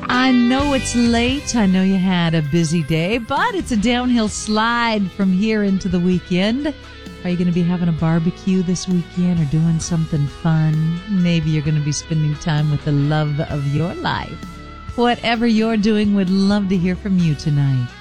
I know it's late. I know you had a busy day, but it's a downhill slide from here into the weekend. Are you going to be having a barbecue this weekend or doing something fun? Maybe you're going to be spending time with the love of your life. Whatever you're doing, would love to hear from you tonight.